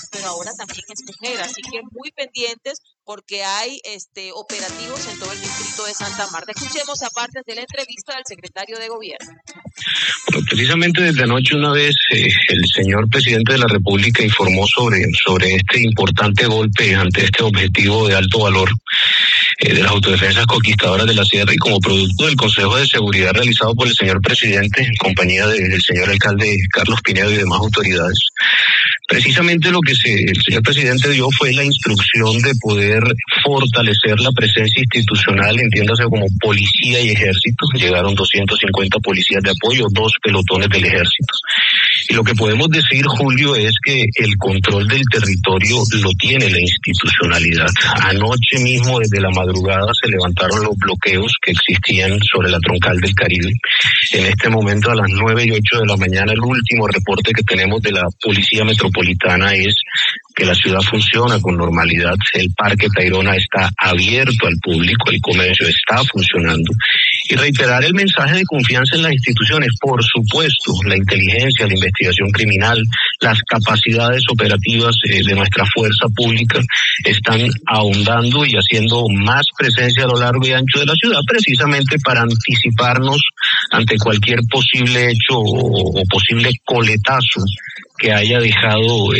pero ahora también es mujer, así que muy pendientes porque hay operativos en todo el distrito de Santa Marta. Escuchemos aparte de la entrevista del secretario de Gobierno. Bueno, precisamente desde anoche una vez el señor presidente de la República informó sobre este importante golpe ante este objetivo de alto valor de las autodefensas conquistadoras de la Sierra, y como producto del Consejo de Seguridad realizado por el señor presidente en compañía del señor alcalde Carlos Pinedo y demás autoridades. Precisamente lo que el señor presidente dio fue la instrucción de poder fortalecer la presencia institucional, entiéndase como policía y ejército. Llegaron 250 policías de apoyo, 2 pelotones del ejército. Y lo que podemos decir, Julio, es que el control del territorio lo tiene la institucionalidad. Anoche mismo, desde la madrugada, se levantaron los bloqueos que existían sobre la troncal del Caribe. En este momento, a las 9:08 de la mañana, el último reporte que tenemos de la Policía Metropolitana es que la ciudad funciona con normalidad. El Parque Tayrona está abierto al público, el comercio está funcionando. Y reiterar el mensaje de confianza en las instituciones, por supuesto, la inteligencia, la investigación criminal, las capacidades operativas de nuestra fuerza pública están ahondando y haciendo más presencia a lo largo y ancho de la ciudad, precisamente para anticiparnos ante cualquier posible hecho o posible coletazo que haya dejado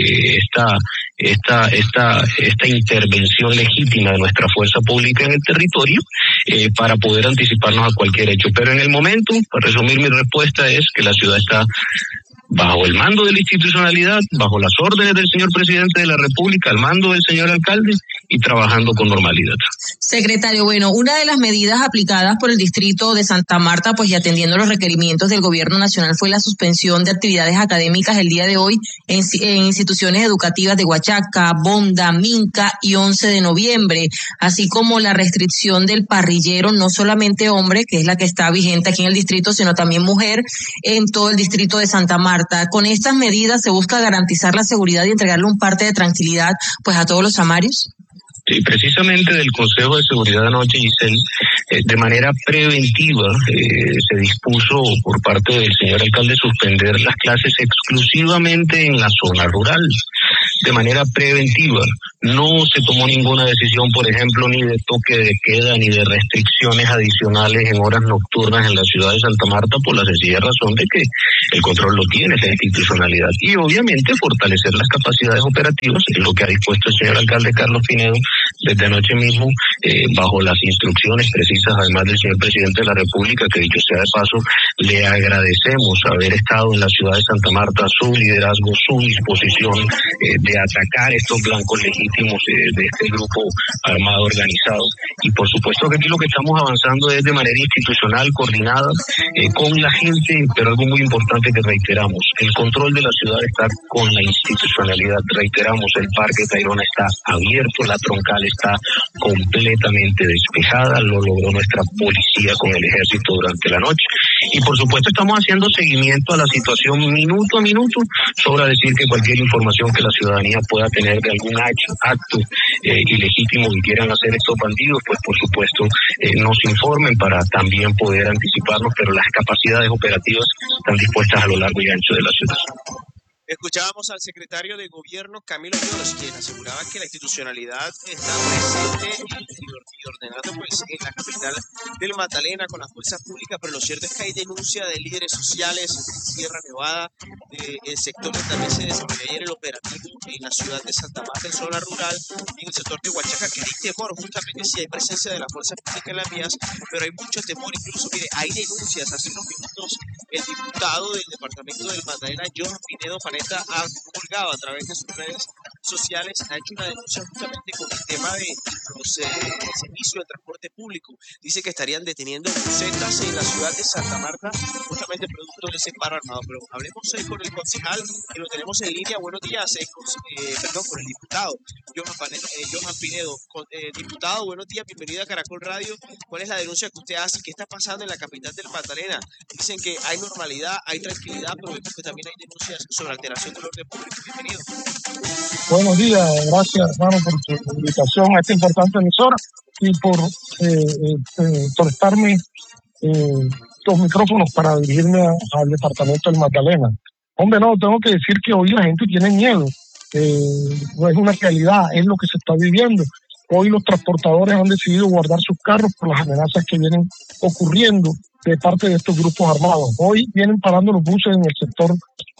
esta intervención legítima de nuestra fuerza pública en el territorio para poder anticiparnos a cualquier hecho. Pero en el momento, para resumir mi respuesta, es que la ciudad está bajo el mando de la institucionalidad, bajo las órdenes del señor presidente de la República, al mando del señor alcalde y trabajando con normalidad. Secretario, bueno, una de las medidas aplicadas por el distrito de Santa Marta, pues y atendiendo los requerimientos del gobierno nacional, fue la suspensión de actividades académicas el día de hoy en instituciones educativas de Huachaca, Bonda, Minca y 11 de noviembre, así como la restricción del parrillero, no solamente hombre, que es la que está vigente aquí en el distrito, sino también mujer en todo el distrito de Santa Marta. Con estas medidas se busca garantizar la seguridad y entregarle un parte de tranquilidad pues a todos los samarios. Sí, precisamente del Consejo de Seguridad anoche, Giselle, de manera preventiva se dispuso por parte del señor alcalde suspender las clases exclusivamente en la zona rural, de manera preventiva. No se tomó ninguna decisión, por ejemplo, ni de toque de queda, ni de restricciones adicionales en horas nocturnas en la ciudad de Santa Marta, por la sencilla razón de que el control lo tiene la institucionalidad. Y obviamente fortalecer las capacidades operativas, es lo que ha dispuesto el señor alcalde Carlos Pinedo desde anoche mismo, bajo las instrucciones precisas, además del señor presidente de la República, que dicho sea de paso, le agradecemos haber estado en la ciudad de Santa Marta, su liderazgo, su disposición de atacar estos blancos legítimos de este grupo armado organizado. Y por supuesto que aquí lo que estamos avanzando es de manera institucional, coordinada, con la gente, pero algo muy importante que reiteramos, el control de la ciudad está con la institucionalidad. Reiteramos, el Parque Tayrona está abierto, la troncal está completamente despejada, lo logró nuestra policía con el ejército durante la noche. Y por supuesto estamos haciendo seguimiento a la situación minuto a minuto, sobra decir que cualquier información que la ciudadanía pueda tener de algún acto ilegítimo que quieran hacer estos bandidos, pues por supuesto nos informen para también poder anticiparnos, pero las capacidades operativas están dispuestas a lo largo y ancho de la ciudad. Escuchábamos al secretario de Gobierno, Camilo Lloros, quien aseguraba que la institucionalidad está presente y ordenando pues en la capital del Magdalena con las fuerzas públicas, pero lo cierto es que hay denuncia de líderes sociales en Sierra Nevada, el sector que también se desarrolló ayer el operativo en la ciudad de Santa Marta, en zona rural, y en el sector de Huachaca, que hay temor, justamente si hay presencia de la fuerza pública en las vías, pero hay mucho temor, incluso, mire, hay denuncias. Hace unos minutos el diputado del departamento del Magdalena, Johan Pinedo Panetta, ha colgado a través de sus redes sociales, ha hecho una denuncia justamente con el tema de los servicios de transporte público. Dice que estarían deteniendo busetas en la ciudad de Santa Marta, justamente producto de ese paro armado. Pero hablemos con el concejal, que lo tenemos en línea. Buenos días, con el diputado Johan Pinedo. Diputado, buenos días, bienvenido a Caracol Radio. ¿Cuál es la denuncia que usted hace? ¿Qué está pasando en la capital del Magdalena? Dicen que hay normalidad, hay tranquilidad, pero vemos que también hay denuncias sobre alteración del orden público. Bienvenido. Buenos días, gracias hermano por su invitación a esta importante emisora y por prestarme los micrófonos para dirigirme al departamento del Magdalena. Hombre, no, tengo que decir que hoy la gente tiene miedo. no es una realidad, es lo que se está viviendo. Hoy los transportadores han decidido guardar sus carros por las amenazas que vienen ocurriendo de parte de estos grupos armados. Hoy vienen parando los buses en el sector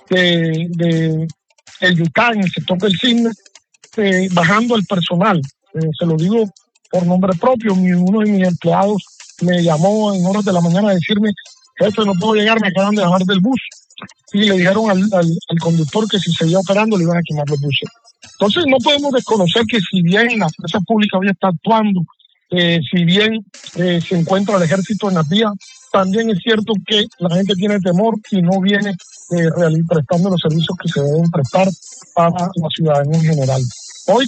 de el Yucán, en el sector del Cisne, bajando el personal. Se lo digo por nombre propio, uno de mis empleados me llamó en horas de la mañana a decirme: jefe, no puedo llegar, me acaban de bajar del bus. Y le dijeron al conductor que si seguía operando le iban a quemar los buses. Entonces no podemos desconocer que si bien la fuerza pública hoy está actuando, si bien se encuentra el ejército en las vías, también es cierto que la gente tiene temor y no viene prestando los servicios que se deben prestar para la ciudadanía en general. Hoy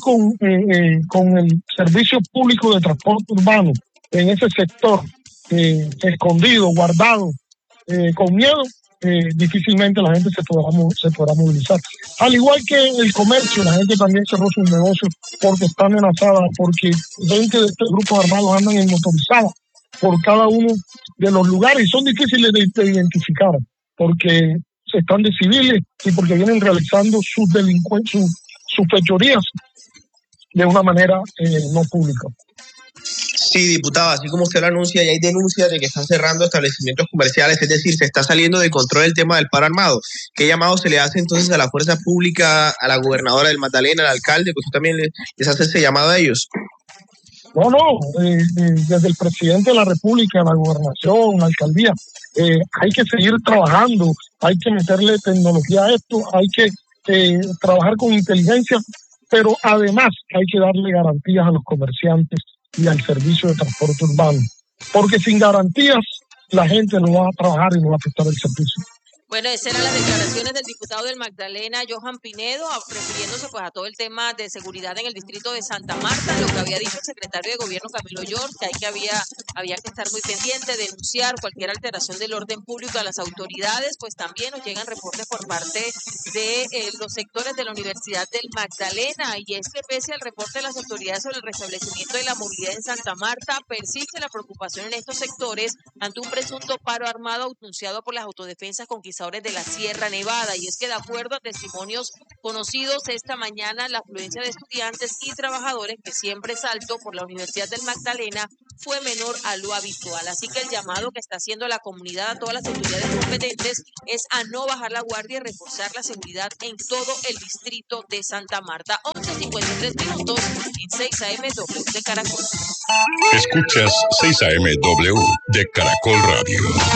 con el servicio público de transporte urbano en ese sector escondido, guardado, con miedo, difícilmente la gente se podrá movilizar. Al igual que el comercio, la gente también cerró sus negocios porque está amenazada, porque gente de estos grupos armados andan en motorizada por cada uno de los lugares y son difíciles de identificar porque están de civiles y porque vienen realizando sus fechorías de una manera no pública. Sí, diputado, así como usted lo anuncia, ya hay denuncias de que están cerrando establecimientos comerciales, es decir, se está saliendo de control el tema del paro armado. ¿Qué llamado se le hace entonces a la fuerza pública, a la gobernadora del Magdalena, al alcalde, que usted también les hace ese llamado a ellos? No, desde el presidente de la República, la gobernación, la alcaldía, hay que seguir trabajando, hay que meterle tecnología a esto, hay que trabajar con inteligencia, pero además hay que darle garantías a los comerciantes y al servicio de transporte urbano, porque sin garantías la gente no va a trabajar y no va a prestar el servicio. Bueno, esas eran las declaraciones del diputado del Magdalena, Johan Pinedo, refiriéndose pues a todo el tema de seguridad en el distrito de Santa Marta, lo que había dicho el secretario de Gobierno Camilo Llors, que había que estar muy pendiente, denunciar cualquier alteración del orden público a las autoridades. Pues también nos llegan reportes por parte de los sectores de la Universidad del Magdalena, y es que pese al reporte de las autoridades sobre el restablecimiento de la movilidad en Santa Marta, persiste la preocupación en estos sectores ante un presunto paro armado anunciado por las autodefensas conquistadoras de la Sierra Nevada. Y es que de acuerdo a testimonios conocidos esta mañana, la afluencia de estudiantes y trabajadores, que siempre es alto por la Universidad del Magdalena, fue menor a lo habitual. Así que el llamado que está haciendo la comunidad a todas las autoridades competentes es a no bajar la guardia y reforzar la seguridad en todo el distrito de Santa Marta. 11:53 en 6 AM-W de Caracol. Escuchas 6 AM-W de Caracol Radio.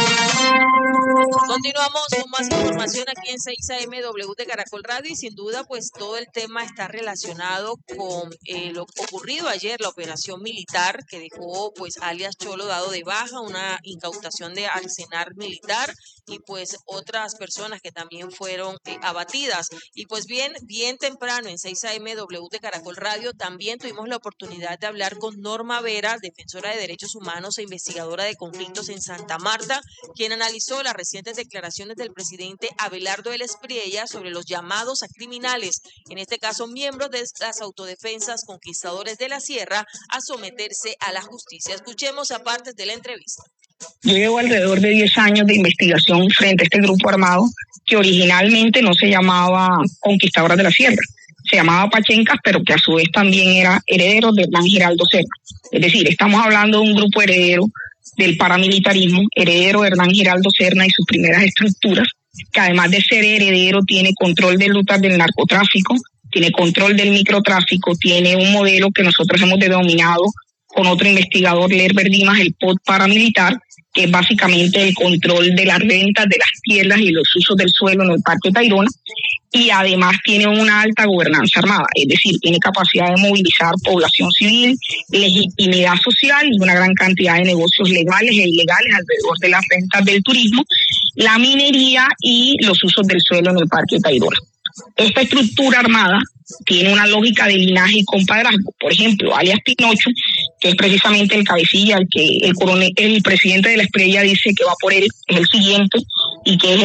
Continuamos con más información aquí en 6 AM-W de Caracol Radio, y sin duda pues todo el tema está relacionado con lo ocurrido ayer, la operación militar que dejó pues alias Cholo dado de baja, una incautación de arsenal militar y pues otras personas que también fueron abatidas. Y pues bien temprano en 6 AM-W de Caracol Radio también tuvimos la oportunidad de hablar con Norma Vera, defensora de derechos humanos e investigadora de conflictos en Santa Marta, quien analizó las recientes declaraciones del presidente Abelardo Vélez Priella sobre los llamados a criminales, en este caso miembros de las autodefensas conquistadores de la Sierra, a someterse a la justicia. Escuchemos a partes de la entrevista. Yo llevo alrededor de 10 años de investigación frente a este grupo armado que originalmente no se llamaba Conquistadoras de la Sierra, se llamaba Pachencas, pero que a su vez también era heredero de Hernán Giraldo Serna. Es decir, estamos hablando de un grupo heredero del paramilitarismo, heredero de Hernán Giraldo Serna y sus primeras estructuras, que además de ser heredero tiene control de rutas del narcotráfico, tiene control del microtráfico, tiene un modelo que nosotros hemos denominado con otro investigador, Lerber Dimas, el POD paramilitar, que es básicamente el control de las rentas de las tierras y los usos del suelo en el Parque Tayrona, y además tiene una alta gobernanza armada, es decir, tiene capacidad de movilizar población civil, legitimidad social y una gran cantidad de negocios legales e ilegales alrededor de las rentas del turismo, la minería y los usos del suelo en el Parque Tayrona. Esta estructura armada tiene una lógica de linaje y compadrazgo. Por ejemplo, alias Pinocho, que es precisamente el cabecilla, el que el presidente de la Espriella dice que va por él, es el siguiente, y que es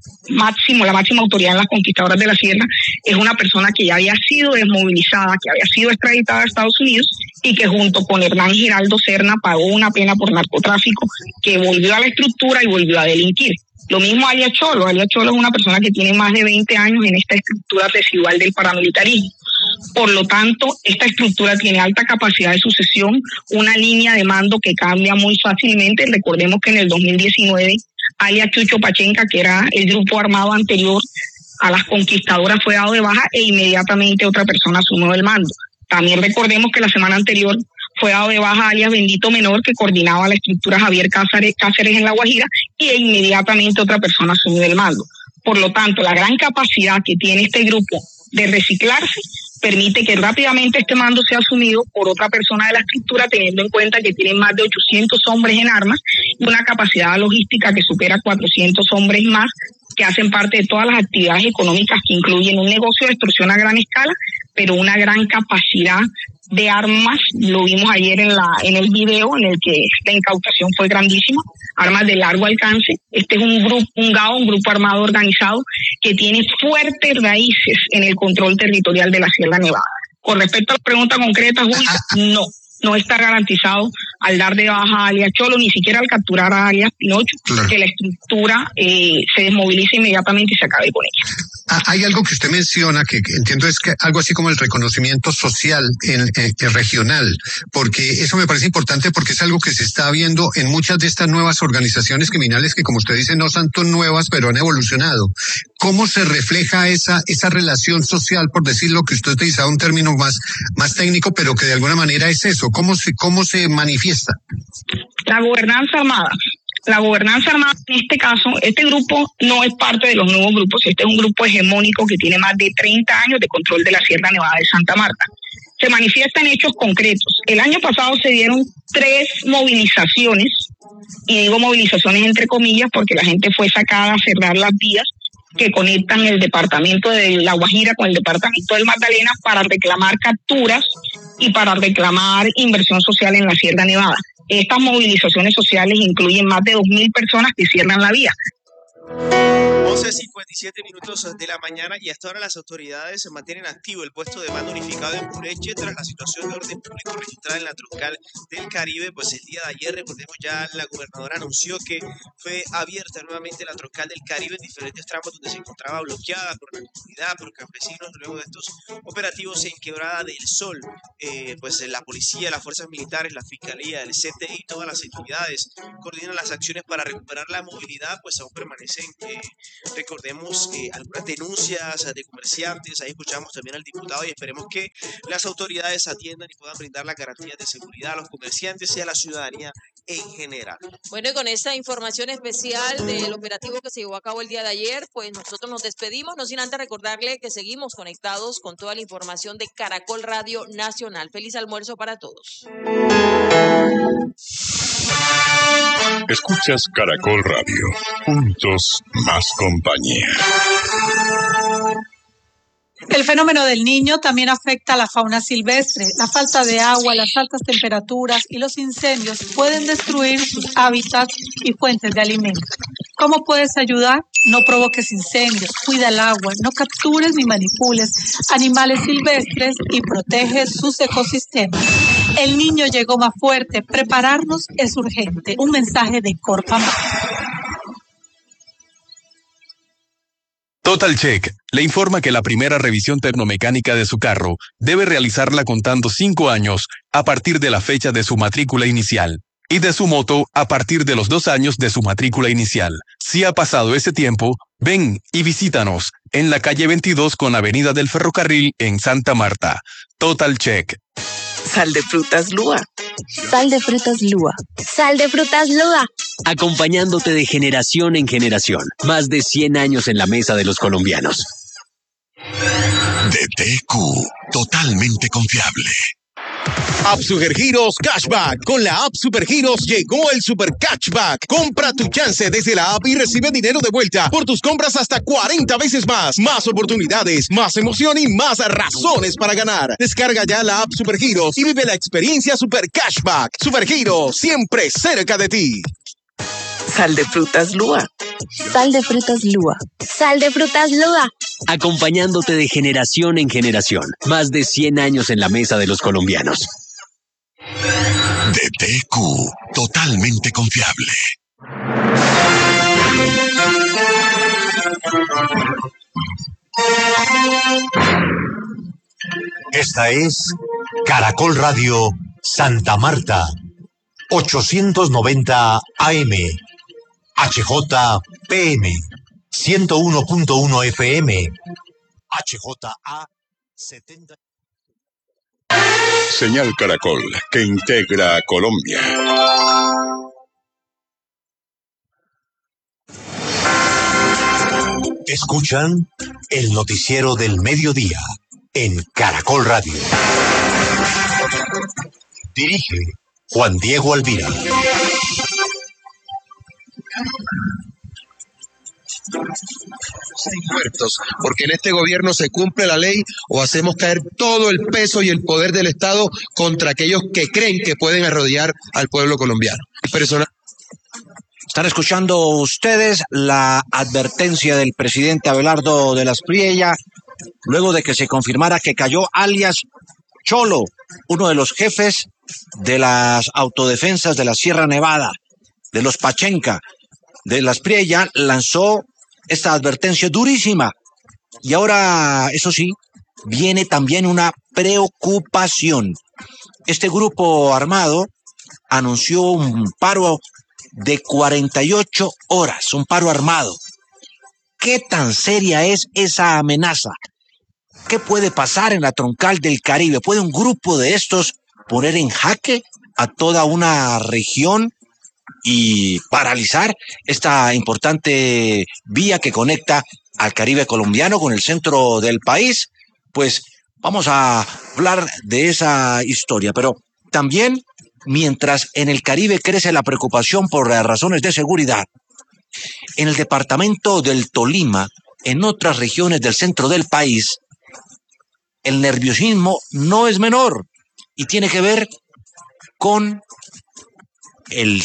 la máxima autoridad en las conquistadoras de la Sierra, es una persona que ya había sido desmovilizada, que había sido extraditada a Estados Unidos y que junto con Hernán Giraldo Serna pagó una pena por narcotráfico, que volvió a la estructura y volvió a delinquir. Lo mismo alias Cholo. Alias Cholo es una persona que tiene más de 20 años en esta estructura residual del paramilitarismo. Por lo tanto, esta estructura tiene alta capacidad de sucesión, una línea de mando que cambia muy fácilmente. Recordemos que en el 2019, alias Chucho Pachenca, que era el grupo armado anterior a las conquistadoras, fue dado de baja e inmediatamente otra persona asumió el mando. También recordemos que la semana anterior fue dado de baja alias Bendito Menor, que coordinaba la estructura Javier Cáceres en La Guajira, y inmediatamente otra persona asumió el mando. Por lo tanto, la gran capacidad que tiene este grupo de reciclarse permite que rápidamente este mando sea asumido por otra persona de la estructura, teniendo en cuenta que tienen más de 800 hombres en armas y una capacidad logística que supera 400 hombres más, que hacen parte de todas las actividades económicas que incluyen un negocio de extorsión a gran escala, pero una gran capacidad de armas. Lo vimos ayer en el video en el que la incautación fue grandísima, armas de largo alcance. Este es un grupo armado organizado que tiene fuertes raíces en el control territorial de la Sierra Nevada. Con respecto a la pregunta concreta, Julio, no está garantizado al dar de baja a alias Cholo, ni siquiera al capturar a alias Pinocho, claro, que la estructura se desmovilice inmediatamente y se acabe con ella. Hay algo que usted menciona que entiendo es que algo así como el reconocimiento social regional, porque eso me parece importante porque es algo que se está viendo en muchas de estas nuevas organizaciones criminales que, como usted dice, no son tan nuevas, pero han evolucionado. ¿Cómo se refleja esa relación social, por decirlo, que usted utilizaba un término más técnico, pero que de alguna manera es eso? ¿Cómo se manifiesta? La gobernanza armada. La gobernanza armada, en este caso, este grupo no es parte de los nuevos grupos. Este es un grupo hegemónico que tiene más de 30 años de control de la Sierra Nevada de Santa Marta. Se manifiesta en hechos concretos. El año pasado se dieron 3 movilizaciones, y digo movilizaciones entre comillas porque la gente fue sacada a cerrar las vías que conectan el departamento de La Guajira con el departamento del Magdalena para reclamar capturas y para reclamar inversión social en la Sierra Nevada. Estas movilizaciones sociales incluyen más de 2.000 personas que cierran la vía. 11:57 de la mañana, y hasta ahora las autoridades mantienen activo el puesto de mando unificado en Pureche tras la situación de orden público registrada en la troncal del Caribe. Pues el día de ayer, recordemos, ya la gobernadora anunció que fue abierta nuevamente la troncal del Caribe en diferentes tramos donde se encontraba bloqueada por la comunidad, por campesinos, luego de estos operativos en Quebrada del Sol. Pues la policía, las fuerzas militares, la fiscalía, el CTI, todas las entidades coordinan las acciones para recuperar la movilidad. Pues aún permanecen recordemos algunas denuncias de comerciantes. Ahí escuchamos también al diputado y esperemos que las autoridades atiendan y puedan brindar las garantías de seguridad a los comerciantes y a la ciudadanía en general. Bueno, y con esta información especial del operativo que se llevó a cabo el día de ayer, pues nosotros nos despedimos, no sin antes recordarle que seguimos conectados con toda la información de Caracol Radio Nacional. Feliz almuerzo para todos. Escuchas Caracol Radio. Juntos, más compañía. El fenómeno del Niño también afecta a la fauna silvestre. La falta de agua, las altas temperaturas y los incendios pueden destruir sus hábitats y fuentes de alimento. ¿Cómo puedes ayudar? No provoques incendios, cuida el agua, no captures ni manipules animales silvestres y protege sus ecosistemas. El Niño llegó más fuerte. Prepararnos es urgente. Un mensaje de Corpamar. Total Check le informa que la primera revisión tecnomecánica de su carro debe realizarla contando 5 años a partir de la fecha de su matrícula inicial y de su moto a partir de los 2 años de su matrícula inicial. Si ha pasado ese tiempo, ven y visítanos en la calle 22 con Avenida del Ferrocarril en Santa Marta. Total Check. Sal de frutas Lua. Sal de frutas Lua. Sal de frutas Lua. Acompañándote de generación en generación. Más de 100 años en la mesa de los colombianos. DTQ, totalmente confiable. App Supergiros Cashback. Con la App Supergiros llegó el Super Cashback. Compra tu chance desde la app y recibe dinero de vuelta por tus compras hasta 40 veces más. Más oportunidades, más emoción y más razones para ganar. Descarga ya la App Supergiros y vive la experiencia Super Cashback. Supergiros, siempre cerca de ti. Sal de frutas Lua. Sal de frutas Lua. Sal de frutas Lua. Acompañándote de generación en generación. Más de 100 años en la mesa de los colombianos. DTQ, totalmente confiable. Esta es Caracol Radio Santa Marta, 890 AM, HJPM, 101.1 FM, HJA 70. Señal Caracol, que integra a Colombia. Escuchan el noticiero del mediodía en Caracol Radio. Dirige Juan Diego Alvira. Muertos, porque en este gobierno se cumple la ley o hacemos caer todo el peso y el poder del Estado contra aquellos que creen que pueden arrodillar al pueblo colombiano. Están escuchando ustedes la advertencia del presidente Abelardo de la Espriella luego de que se confirmara que cayó alias Cholo, uno de los jefes de las autodefensas de la Sierra Nevada, de los Pachenca. De la Espriella lanzó esta advertencia durísima. Y ahora, eso sí, viene también una preocupación. Este grupo armado anunció un paro de 48 horas, un paro armado. ¿Qué tan seria es esa amenaza? ¿Qué puede pasar en la troncal del Caribe? ¿Puede un grupo de estos poner en jaque a toda una región y paralizar esta importante vía que conecta al Caribe colombiano con el centro del país? Pues vamos a hablar de esa historia, pero también mientras en el Caribe crece la preocupación por razones de seguridad, en el departamento del Tolima, en otras regiones del centro del país, el nerviosismo no es menor y tiene que ver con el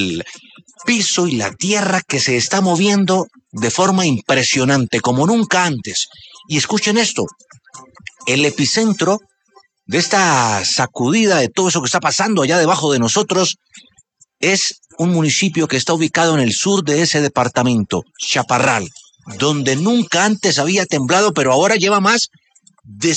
piso y la tierra que se está moviendo de forma impresionante, como nunca antes. Y escuchen esto, el epicentro de esta sacudida de todo eso que está pasando allá debajo de nosotros es un municipio que está ubicado en el sur de ese departamento, Chaparral, donde nunca antes había temblado, pero ahora lleva más de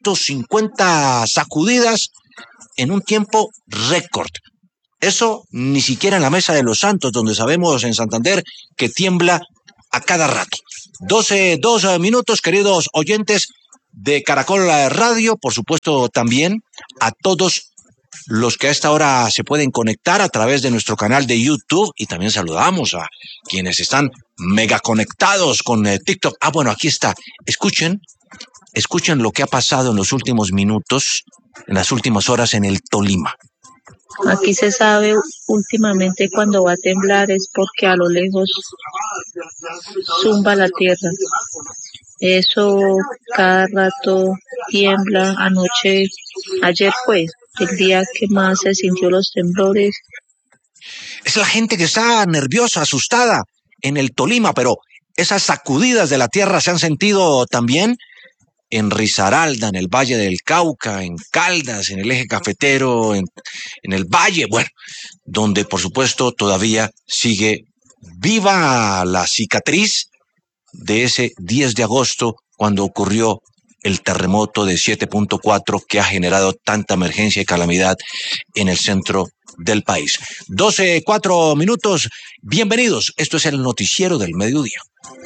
150 sacudidas en un tiempo récord. Eso ni siquiera en la Mesa de los Santos, donde sabemos en Santander que tiembla a cada rato. 12 minutos, queridos oyentes de Caracol Radio, por supuesto también a todos los que a esta hora se pueden conectar a través de nuestro canal de YouTube, y también saludamos a quienes están mega conectados con TikTok. Bueno, aquí está. Escuchen lo que ha pasado en los últimos minutos, en las últimas horas en el Tolima. Aquí se sabe últimamente cuando va a temblar es porque a lo lejos zumba la tierra. Eso cada rato tiembla. Ayer fue el día que más se sintió los temblores. Es la gente que está nerviosa, asustada en el Tolima, pero esas sacudidas de la tierra se han sentido también en Risaralda, en el Valle del Cauca, en Caldas, en el eje cafetero, en el Valle, bueno, donde por supuesto todavía sigue viva la cicatriz de ese 10 de agosto cuando ocurrió el terremoto de 7.4 que ha generado tanta emergencia y calamidad en el centro del país. 12:04 minutos, bienvenidos, esto es el noticiero del mediodía.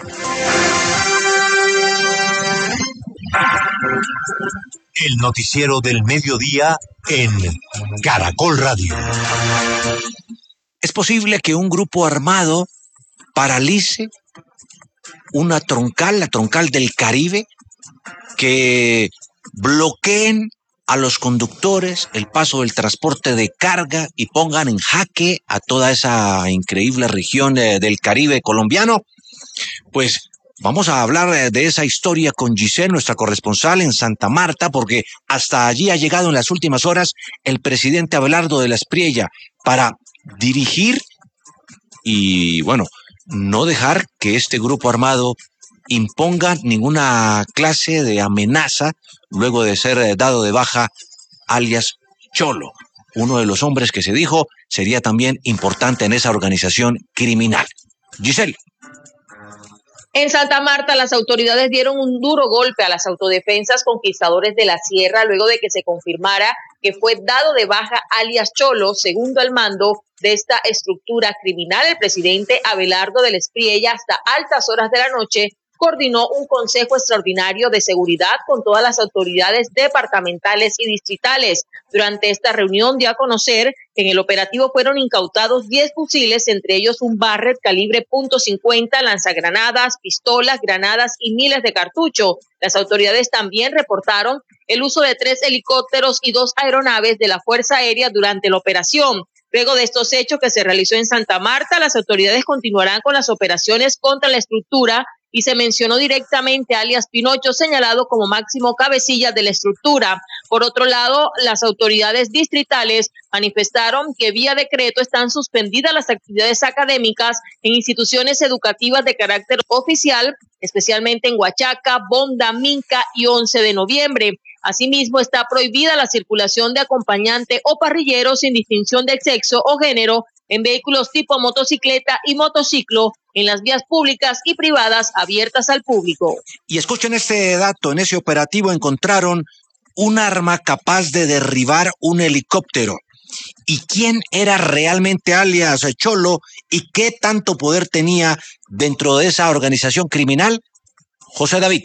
El noticiero del mediodía en Caracol Radio. ¿Es posible que un grupo armado paralice una troncal, la troncal del Caribe, que bloqueen a los conductores el paso del transporte de carga y pongan en jaque a toda esa increíble región del Caribe colombiano? Pues vamos a hablar de esa historia con Giselle, nuestra corresponsal en Santa Marta, porque hasta allí ha llegado en las últimas horas el presidente Abelardo de la Espriella para dirigir y, bueno, no dejar que este grupo armado imponga ninguna clase de amenaza luego de ser dado de baja alias Cholo, uno de los hombres que se dijo sería también importante en esa organización criminal. Giselle. En Santa Marta, las autoridades dieron un duro golpe a las autodefensas Conquistadores de la Sierra luego de que se confirmara que fue dado de baja alias Cholo, segundo al mando de esta estructura criminal. El presidente Abelardo del Espriella, hasta altas horas de la noche, coordinó un consejo extraordinario de seguridad con todas las autoridades departamentales y distritales. Durante esta reunión dio a conocer que en el operativo fueron incautados 10 fusiles, entre ellos un Barrett calibre .50, lanzagranadas, pistolas, granadas y miles de cartuchos. Las autoridades también reportaron el uso de 3 helicópteros y 2 aeronaves de la Fuerza Aérea durante la operación. Luego de estos hechos que se realizó en Santa Marta, las autoridades continuarán con las operaciones contra la estructura y se mencionó directamente a alias Pinocho, señalado como máximo cabecilla de la estructura. Por otro lado, las autoridades distritales manifestaron que vía decreto están suspendidas las actividades académicas en instituciones educativas de carácter oficial, especialmente en Huachaca, Bonda, Minca y 11 de noviembre. Asimismo, está prohibida la circulación de acompañante o parrillero sin distinción de sexo o género en vehículos tipo motocicleta y motociclo en las vías públicas y privadas abiertas al público. Y escuchen este dato, en ese operativo encontraron un arma capaz de derribar un helicóptero. ¿Y quién era realmente alias Cholo y qué tanto poder tenía dentro de esa organización criminal? José David.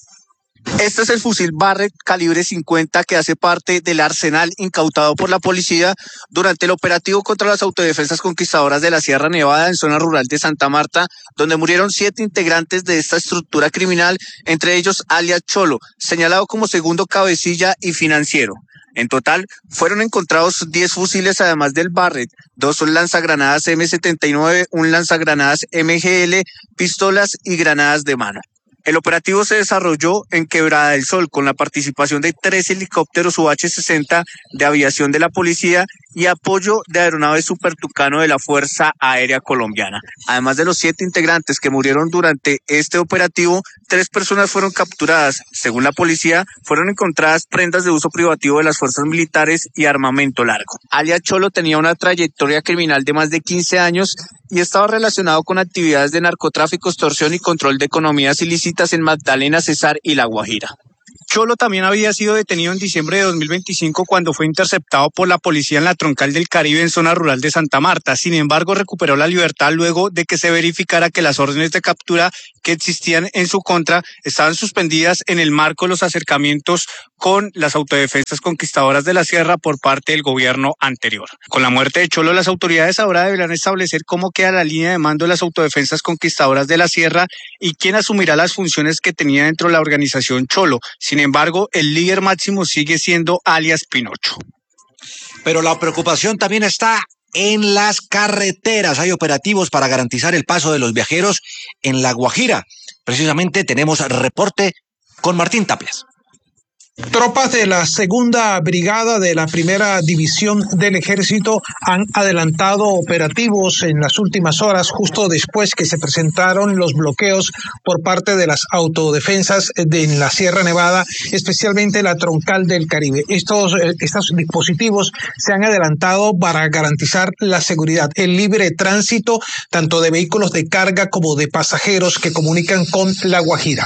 Este es el fusil Barrett calibre .50 que hace parte del arsenal incautado por la policía durante el operativo contra las autodefensas Conquistadoras de la Sierra Nevada en zona rural de Santa Marta, donde murieron 7 integrantes de esta estructura criminal, entre ellos alias Cholo, señalado como segundo cabecilla y financiero. En total, fueron encontrados 10 fusiles además del Barrett, 2 lanzagranadas M79, un lanzagranadas MGL, pistolas y granadas de mano. El operativo se desarrolló en Quebrada del Sol con la participación de 3 helicópteros UH-60 de aviación de la policía y apoyo de aeronaves Super Tucano de la Fuerza Aérea Colombiana. Además de los 7 integrantes que murieron durante este operativo, 3 personas fueron capturadas. Según la policía, fueron encontradas prendas de uso privativo de las fuerzas militares y armamento largo. Alias Cholo tenía una trayectoria criminal de más de 15 años y estaba relacionado con actividades de narcotráfico, extorsión y control de economías ilícitas en Magdalena, Cesar y La Guajira. Cholo también había sido detenido en diciembre de 2025 cuando fue interceptado por la policía en la Troncal del Caribe en zona rural de Santa Marta. Sin embargo, recuperó la libertad luego de que se verificara que las órdenes de captura que existían en su contra estaban suspendidas en el marco de los acercamientos con las autodefensas Conquistadoras de la Sierra por parte del gobierno anterior. Con la muerte de Cholo, las autoridades ahora deberán establecer cómo queda la línea de mando de las autodefensas Conquistadoras de la Sierra y quién asumirá las funciones que tenía dentro de la organización Cholo. Sin embargo, el líder máximo sigue siendo alias Pinocho. Pero la preocupación también está en las carreteras. Hay operativos para garantizar el paso de los viajeros en La Guajira. Precisamente tenemos reporte con Martín Tapias. Tropas de la segunda brigada de la primera división del ejército han adelantado operativos en las últimas horas, justo después que se presentaron los bloqueos por parte de las autodefensas en la Sierra Nevada, especialmente la Troncal del Caribe. Estos dispositivos se han adelantado para garantizar la seguridad, el libre tránsito tanto de vehículos de carga como de pasajeros que comunican con La Guajira.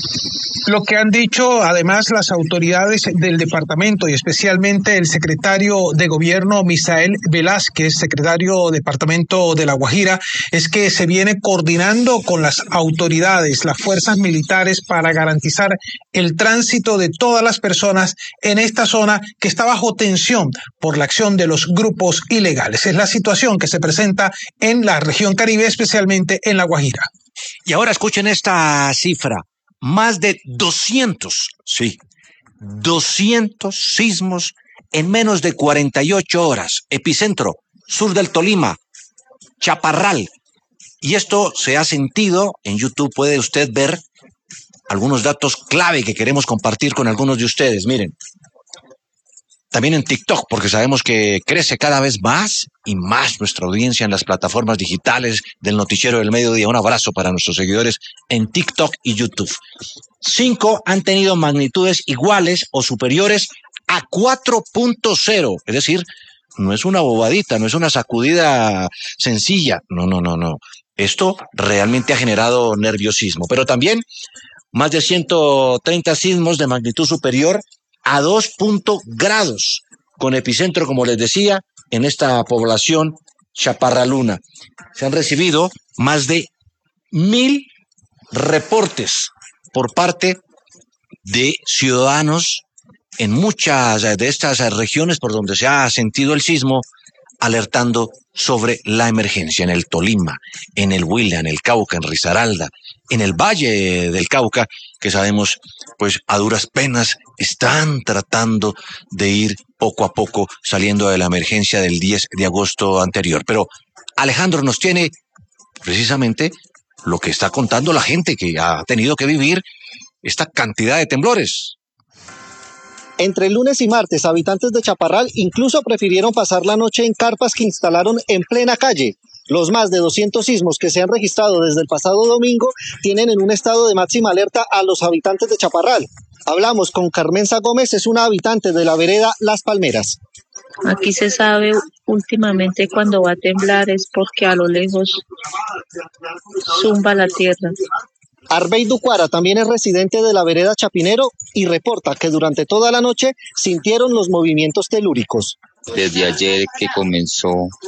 Lo que han dicho además las autoridades del departamento y especialmente el secretario de gobierno Misael Velázquez, secretario departamento de La Guajira, es que se viene coordinando con las autoridades, las fuerzas militares para garantizar el tránsito de todas las personas en esta zona que está bajo tensión por la acción de los grupos ilegales. Es la situación que se presenta en la región Caribe, especialmente en La Guajira. Y ahora escuchen esta cifra. Más de 200 sismos en menos de 48 horas. Epicentro, sur del Tolima, Chaparral. Y esto se ha sentido, en YouTube puede usted ver algunos datos clave que queremos compartir con algunos de ustedes. Miren, también en TikTok, porque sabemos que crece cada vez más y más nuestra audiencia en las plataformas digitales del Noticiero del Mediodía. Un abrazo para nuestros seguidores en TikTok y YouTube. 5 han tenido magnitudes iguales o superiores a 4.0. Es decir, no es una bobadita, no es una sacudida sencilla. No. Esto realmente ha generado nerviosismo, pero también más de 130 sismos de magnitud superior a 2 grados, con epicentro, como les decía, en esta población Chaparraluna. Se han recibido más de 1.000 reportes por parte de ciudadanos en muchas de estas regiones por donde se ha sentido el sismo, alertando sobre la emergencia en el Tolima, en el Huila, en el Cauca, en Risaralda, en el Valle del Cauca, que sabemos, pues a duras penas están tratando de ir poco a poco saliendo de la emergencia del 10 de agosto anterior. Pero Alejandro nos tiene precisamente lo que está contando la gente que ha tenido que vivir esta cantidad de temblores. Entre lunes y martes, habitantes de Chaparral incluso prefirieron pasar la noche en carpas que instalaron en plena calle. Los más de 200 sismos que se han registrado desde el pasado domingo tienen en un estado de máxima alerta a los habitantes de Chaparral. Hablamos con Carmenza Gómez, es una habitante de la vereda Las Palmeras. Aquí se sabe últimamente cuando va a temblar es porque a lo lejos zumba la tierra. Arbey Ducuara también es residente de la vereda Chapinero y reporta que durante toda la noche sintieron los movimientos telúricos. Desde ayer que comenzó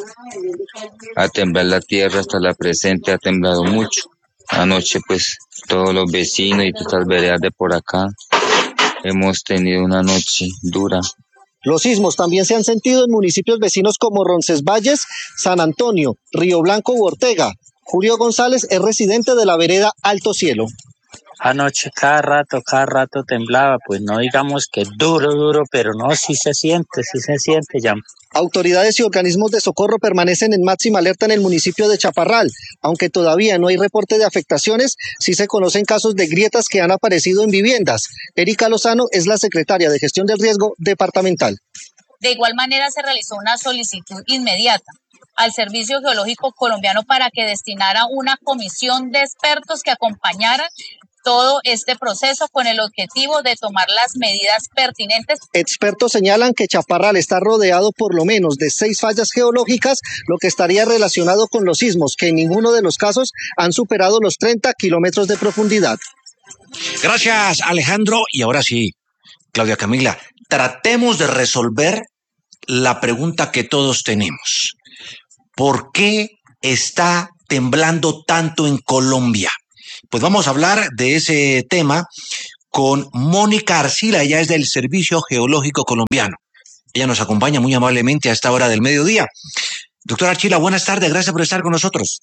a temblar la tierra hasta la presente ha temblado mucho. Anoche pues todos los vecinos y todas las veredas de por acá hemos tenido una noche dura. Los sismos también se han sentido en municipios vecinos como Roncesvalles, San Antonio, Río Blanco u Ortega. Julio González es residente de la vereda Alto Cielo. Anoche cada rato temblaba, pues no digamos que duro, pero no, sí se siente ya. Autoridades y organismos de socorro permanecen en máxima alerta en el municipio de Chaparral. Aunque todavía no hay reporte de afectaciones, sí se conocen casos de grietas que han aparecido en viviendas. Erika Lozano es la secretaria de Gestión del Riesgo departamental. De igual manera se realizó una solicitud inmediata al Servicio Geológico Colombiano para que destinara una comisión de expertos que acompañaran todo este proceso con el objetivo de tomar las medidas pertinentes. Expertos señalan que Chaparral está rodeado por lo menos de 6 fallas geológicas, lo que estaría relacionado con los sismos, que en ninguno de los casos han superado los 30 kilómetros de profundidad. Gracias, Alejandro. Y ahora sí, Claudia Camila, tratemos de resolver la pregunta que todos tenemos. ¿Por qué está temblando tanto en Colombia? Pues vamos a hablar de ese tema con Mónica Arcila, ella es del Servicio Geológico Colombiano. Ella nos acompaña muy amablemente a esta hora del mediodía. Doctora Arcila, buenas tardes, gracias por estar con nosotros.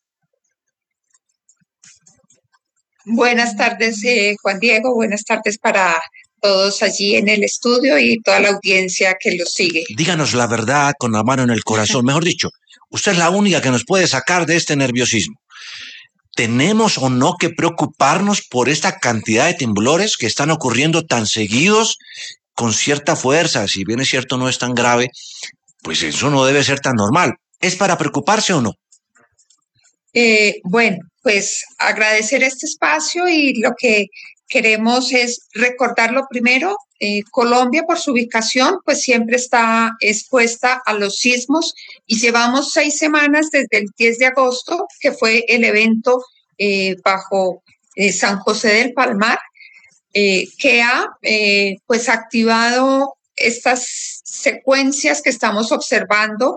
Buenas tardes, Juan Diego, buenas tardes para todos allí en el estudio y toda la audiencia que los sigue. Díganos la verdad con la mano en el corazón, mejor dicho, usted es la única que nos puede sacar de este nerviosismo. ¿Tenemos o no que preocuparnos por esta cantidad de temblores que están ocurriendo tan seguidos con cierta fuerza? Si bien es cierto no es tan grave, pues eso no debe ser tan normal. ¿Es para preocuparse o no? Bueno, pues agradecer este espacio y lo que queremos es recordarlo primero. Colombia, por su ubicación, pues siempre está expuesta a los sismos y llevamos 6 semanas desde el 10 de agosto, que fue el evento bajo San José del Palmar, que ha pues activado estas secuencias que estamos observando.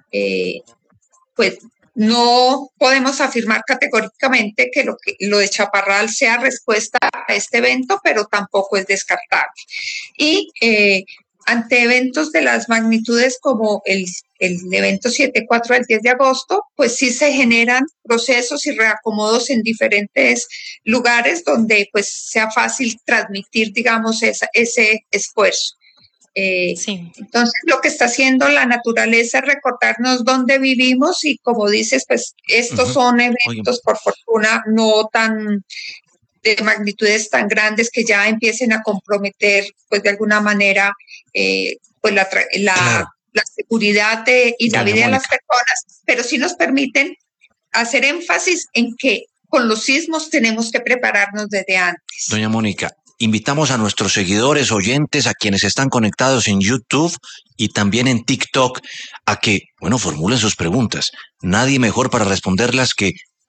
Pues no podemos afirmar categóricamente que lo de Chaparral sea respuesta a este evento, pero tampoco es descartable. Y ante eventos de las magnitudes como el evento 7.4 del 10 de agosto, pues sí se generan procesos y reacomodos en diferentes lugares donde pues sea fácil transmitir, digamos, ese esfuerzo. Sí. Entonces, lo que está haciendo la naturaleza es recordarnos dónde vivimos y, como dices, pues estos son eventos, por fortuna, no tan de magnitudes tan grandes que ya empiecen a comprometer, pues de alguna manera, pues la seguridad y la vida de las personas, pero sí nos permiten hacer énfasis en que con los sismos tenemos que prepararnos desde antes. Doña Mónica, invitamos a nuestros seguidores, oyentes, a quienes están conectados en YouTube y también en TikTok, a que, bueno, formulen sus preguntas. Nadie mejor para responderlas que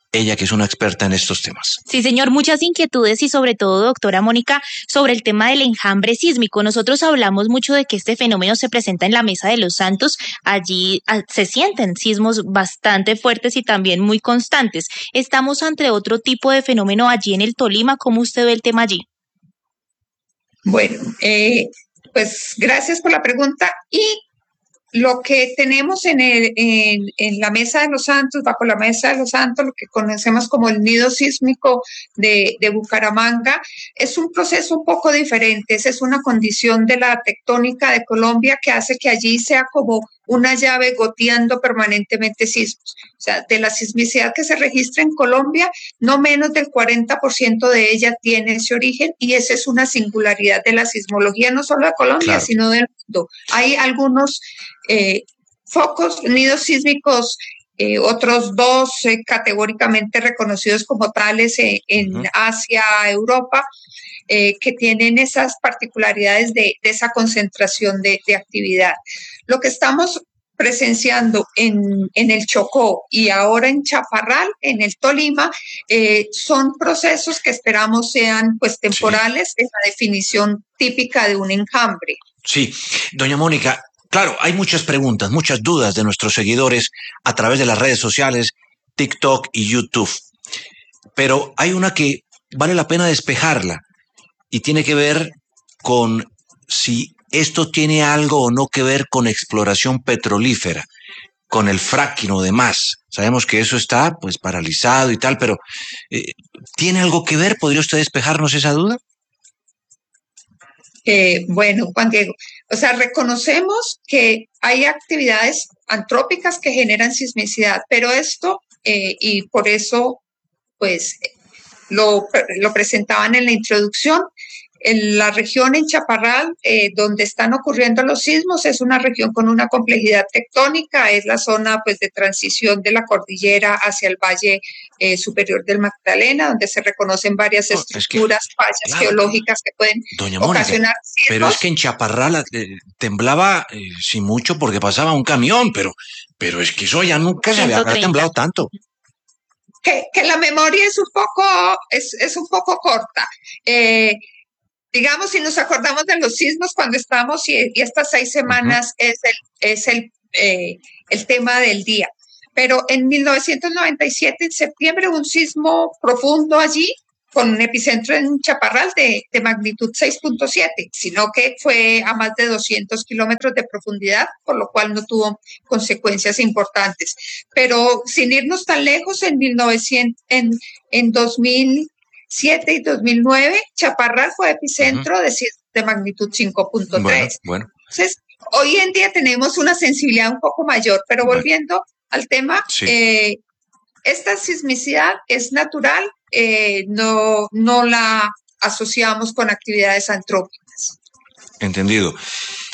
ella que es una experta en estos temas. Sí, señor, muchas inquietudes y sobre todo, doctora Mónica, sobre el tema del enjambre sísmico. Nosotros hablamos mucho de que este fenómeno se presenta en la Mesa de los Santos. Allí se sienten sismos bastante fuertes y también muy constantes. ¿Estamos ante otro tipo de fenómeno allí en el Tolima? ¿Cómo usted ve el tema allí? Bueno, pues gracias por la pregunta. Y lo que tenemos en la Mesa de los Santos, bajo la Mesa de los Santos, lo que conocemos como el nido sísmico de Bucaramanga, es un proceso un poco diferente. Esa es una condición de la tectónica de Colombia que hace que allí sea como una llave goteando permanentemente sismos. O sea, de la sismicidad que se registra en Colombia, no menos del 40% de ella tiene ese origen, y esa es una singularidad de la sismología, no solo de Colombia, claro, sino del mundo. Hay algunos focos, nidos sísmicos, otros dos categóricamente reconocidos como tales en Asia, Europa, que tienen esas particularidades de esa concentración de actividad. Lo que estamos presenciando en el Chocó y ahora en Chaparral, en el Tolima, son procesos que esperamos sean pues temporales, en la definición típica de un enjambre. Sí, doña Mónica, claro, hay muchas preguntas, muchas dudas de nuestros seguidores a través de las redes sociales, TikTok y YouTube. Pero hay una que vale la pena despejarla y tiene que ver con si esto tiene algo o no que ver con exploración petrolífera, con el fracking o demás. Sabemos que eso está pues paralizado y tal, pero ¿tiene algo que ver? ¿Podría usted despejarnos esa duda? Bueno, Juan Diego, o sea, reconocemos que hay actividades antrópicas que generan sismicidad, pero esto, y por eso, pues, lo presentaban en la introducción, en la región en Chaparral, donde están ocurriendo los sismos, es una región con una complejidad tectónica, es la zona pues de transición de la cordillera hacia el valle superior del Magdalena, donde se reconocen varias estructuras, fallas claro, geológicas que pueden ocasionar sismos. Pero es que en Chaparral temblaba, sí mucho porque pasaba un camión, pero es que eso ya nunca se había temblado tanto. Que la memoria es un poco corta. Digamos, si nos acordamos de los sismos cuando estamos y estas 6 semanas es el tema del día. Pero en 1997, en septiembre, un sismo profundo allí, con un epicentro en Chaparral de magnitud 6.7, sino que fue a más de 200 kilómetros de profundidad, por lo cual no tuvo consecuencias importantes. Pero sin irnos tan lejos, en 2007 y 2009, Chaparral fue epicentro de magnitud 5.3. Bueno. Entonces, hoy en día tenemos una sensibilidad un poco mayor, pero volviendo al tema, sí. Esta sismicidad es natural, no la asociamos con actividades antrópicas. Entendido.